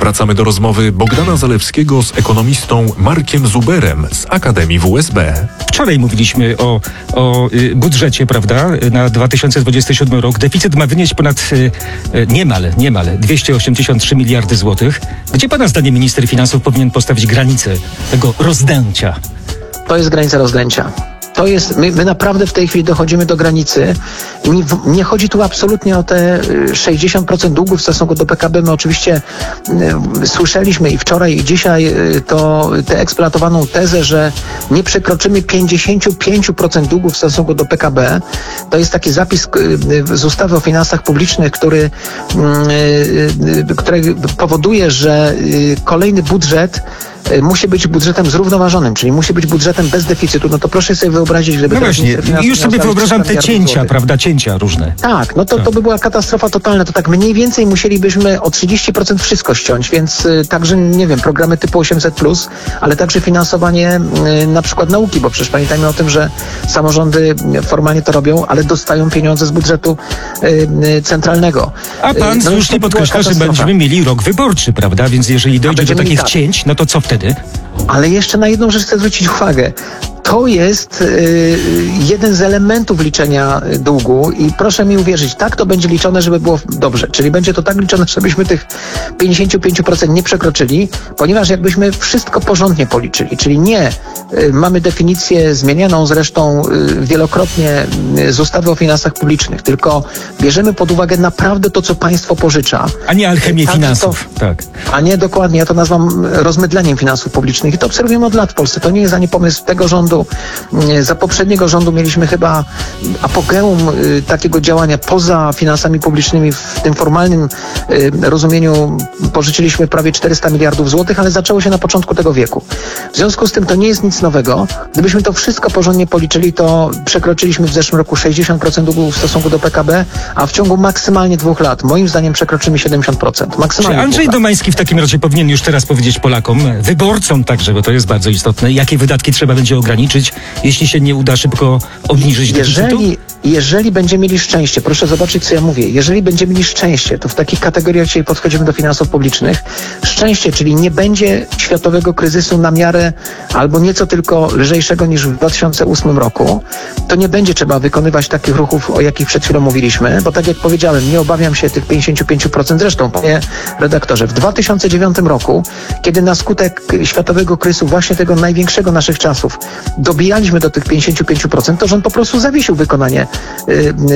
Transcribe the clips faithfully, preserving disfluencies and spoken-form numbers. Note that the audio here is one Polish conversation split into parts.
Wracamy do rozmowy Bogdana Zalewskiego z ekonomistą Markiem Zuberem z Akademii W S B. Wczoraj mówiliśmy o, o y, budżecie, prawda, na dwa tysiące dwudziesty siódmy rok. Deficyt ma wynieść ponad y, y, niemal, niemal dwieście osiemdziesiąt trzy miliardy złotych. Gdzie pana zdaniem minister finansów powinien postawić granicę tego rozdęcia? To jest granica rozdęcia. To jest, my, my naprawdę w tej chwili dochodzimy do granicy i nie, nie chodzi tu absolutnie o te sześćdziesiąt procent długu w stosunku do P K B. My oczywiście y, słyszeliśmy i wczoraj i dzisiaj y, to tę eksploatowaną tezę, że nie przekroczymy pięćdziesiąt pięć procent długu w stosunku do P K B. To jest taki zapis y, z ustawy o finansach publicznych, który, y, y, który powoduje, że y, kolejny budżet musi być budżetem zrównoważonym, czyli musi być budżetem bez deficytu. No to proszę sobie wyobrazić, gdyby... No właśnie, już sobie wyobrażam te cięcia, złotych. prawda, cięcia różne. Tak, no to, to by była katastrofa totalna. To tak mniej więcej musielibyśmy o trzydzieści procent wszystko ściąć, więc y, także, nie wiem, programy typu osiemset plus, ale także finansowanie y, na przykład nauki, bo przecież pamiętajmy o tym, że samorządy formalnie to robią, ale dostają pieniądze z budżetu y, y, centralnego. A pan y, no słusznie podkreśla, że będziemy mieli rok wyborczy, prawda, więc jeżeli dojdzie do takich tak. cięć, no to co wtedy? Ale jeszcze na jedną rzecz chcę zwrócić uwagę. To jest y, jeden z elementów liczenia długu i proszę mi uwierzyć, tak to będzie liczone, żeby było dobrze. Czyli będzie to tak liczone, żebyśmy tych pięćdziesiąt pięć procent nie przekroczyli, ponieważ jakbyśmy wszystko porządnie policzyli, czyli nie y, mamy definicję zmienianą zresztą y, wielokrotnie y, z ustawy o finansach publicznych, tylko bierzemy pod uwagę naprawdę to, co państwo pożycza. A nie alchemię tak, finansów. To, tak. A nie dokładnie, ja to nazywam rozmydleniem finansów publicznych i to obserwujemy od lat w Polsce. To nie jest ani pomysł tego rządu. Za poprzedniego rządu mieliśmy chyba apogeum y, takiego działania poza finansami publicznymi. W tym formalnym y, rozumieniu pożyczyliśmy prawie czterysta miliardów złotych, ale zaczęło się na początku tego wieku. W związku z tym to nie jest nic nowego. Gdybyśmy to wszystko porządnie policzyli, to przekroczyliśmy w zeszłym roku sześćdziesiąt procent długu w stosunku do P K B, a w ciągu maksymalnie dwóch lat, moim zdaniem, przekroczymy siedemdziesiąt procent. Maksymalnie. Czy Andrzej Domański w takim razie powinien już teraz powiedzieć Polakom, wyborcom także, bo to jest bardzo istotne, jakie wydatki trzeba będzie ograniczyć, jeśli się nie uda szybko obniżyć deficytu? Jeżeli, jeżeli będziemy mieli szczęście, proszę zobaczyć, co ja mówię, jeżeli będziemy mieli szczęście, to w takich kategoriach dzisiaj podchodzimy do finansów publicznych, szczęście, czyli nie będzie światowego kryzysu na miarę albo nieco tylko lżejszego niż w dwa tysiące ósmym roku, to nie będzie trzeba wykonywać takich ruchów, o jakich przed chwilą mówiliśmy, bo tak jak powiedziałem, nie obawiam się tych pięćdziesiąt pięć procent. Zresztą, panie redaktorze, w dwa tysiące dziewiątym roku, kiedy na skutek światowego kryzysu, właśnie tego największego naszych czasów, dobijaliśmy do tych pięćdziesiąt pięć procent, to rząd po prostu zawiesił wykonanie y,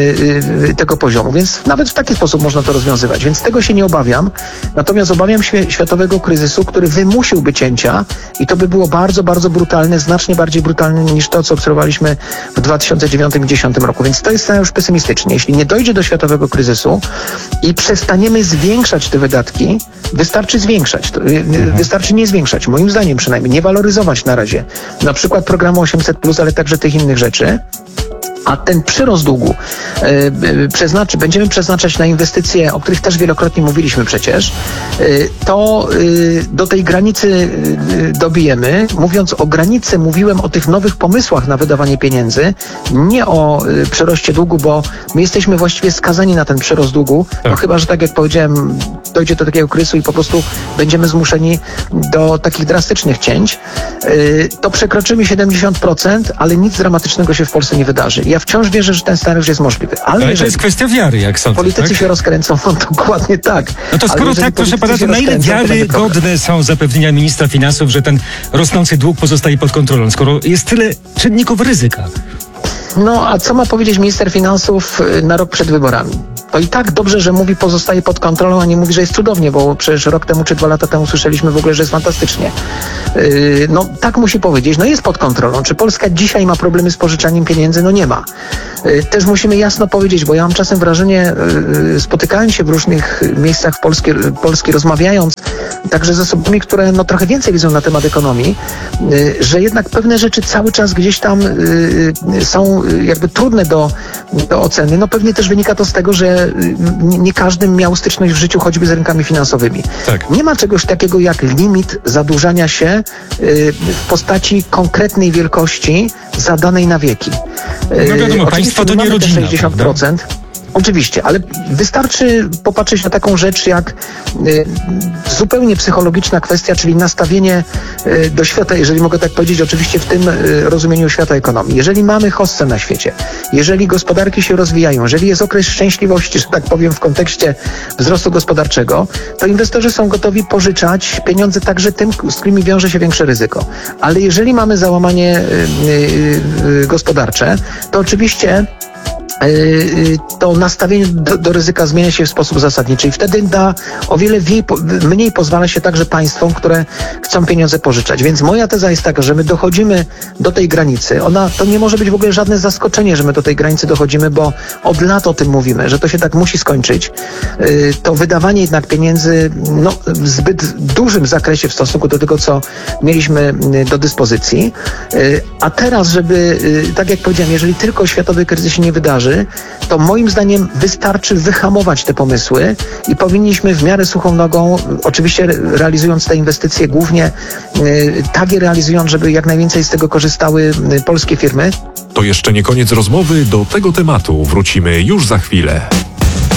y, y, tego poziomu, więc nawet w taki sposób można to rozwiązywać, więc tego się nie obawiam, natomiast obawiam się światowego kryzysu, który wymusiłby cięcia i to by było bardzo, bardzo brutalne, znacznie bardziej brutalne niż to, co obserwowaliśmy w dwa tysiące dziewiątym i dwa tysiące dziesiątym roku, więc to jest już pesymistycznie. Jeśli nie dojdzie do światowego kryzysu i przestaniemy zwiększać te wydatki, wystarczy zwiększać, to, y, wystarczy nie zwiększać, moim zdaniem przynajmniej, nie waloryzować na razie, na przykład programu osiemset plus, ale także tych innych rzeczy. A ten przyrost długu yy, przeznaczy, będziemy przeznaczać na inwestycje, o których też wielokrotnie mówiliśmy przecież, yy, to yy, do tej granicy yy, dobijemy. Mówiąc o granicy, mówiłem o tych nowych pomysłach na wydawanie pieniędzy, nie o yy, przyroście długu, bo my jesteśmy właściwie skazani na ten przyrost długu, tak. No chyba że tak jak powiedziałem, dojdzie do takiego kryzysu i po prostu będziemy zmuszeni do takich drastycznych cięć, yy, to przekroczymy siedemdziesiąt procent, ale nic dramatycznego się w Polsce nie wydarzy. Ja wciąż wierzę, że ten scenariusz jest możliwy. Ale, ale to jest kwestia wiary, jak sądzę. Politycy tak? się rozkręcą, no dokładnie tak. No to skoro tak, proszę pana, to na ile wiarygodne są zapewnienia ministra finansów, że ten rosnący dług pozostaje pod kontrolą, skoro jest tyle czynników ryzyka? No, a co ma powiedzieć minister finansów na rok przed wyborami? To i tak dobrze, że mówi pozostaje pod kontrolą, a nie mówi, że jest cudownie, bo przecież rok temu czy dwa lata temu słyszeliśmy w ogóle, że jest fantastycznie. Yy, no tak musi powiedzieć, no jest pod kontrolą. Czy Polska dzisiaj ma problemy z pożyczaniem pieniędzy? No nie ma. Yy, też musimy jasno powiedzieć, bo ja mam czasem wrażenie, yy, spotykając się w różnych miejscach w Polskie, Polski, rozmawiając także z osobami, które no trochę więcej wiedzą na temat ekonomii, yy, że jednak pewne rzeczy cały czas gdzieś tam yy, są jakby trudne do, do oceny. No pewnie też wynika to z tego, że nie, nie każdy miał styczność w życiu choćby z rynkami finansowymi. Tak. Nie ma czegoś takiego jak limit zadłużania się yy, w postaci konkretnej wielkości zadanej na wieki. No wiadomo, yy, państwo to nie rodzina, sześćdziesiąt procent. Oczywiście, ale wystarczy popatrzeć na taką rzecz jak y, zupełnie psychologiczna kwestia, czyli nastawienie y, do świata, jeżeli mogę tak powiedzieć, oczywiście w tym y, rozumieniu świata ekonomii. Jeżeli mamy hossę na świecie, jeżeli gospodarki się rozwijają, jeżeli jest okres szczęśliwości, że tak powiem, w kontekście wzrostu gospodarczego, to inwestorzy są gotowi pożyczać pieniądze także tym, z którymi wiąże się większe ryzyko. Ale jeżeli mamy załamanie y, y, y, gospodarcze, to oczywiście to nastawienie do, do ryzyka zmienia się w sposób zasadniczy i wtedy da o wiele wie, mniej pozwala się także państwom, które chcą pieniądze pożyczać. Więc moja teza jest taka, że my dochodzimy do tej granicy. Ona, to nie może być w ogóle żadne zaskoczenie, że my do tej granicy dochodzimy, bo od lat o tym mówimy, że to się tak musi skończyć. To wydawanie jednak pieniędzy no, w zbyt dużym zakresie w stosunku do tego, co mieliśmy do dyspozycji. A teraz, żeby, tak jak powiedziałem, jeżeli tylko światowy kryzys się nie wydarzy, to moim zdaniem wystarczy wyhamować te pomysły i powinniśmy w miarę suchą nogą, oczywiście realizując te inwestycje głównie y, tak je realizując, żeby jak najwięcej z tego korzystały y, polskie firmy. To jeszcze nie koniec rozmowy, do tego tematu wrócimy już za chwilę.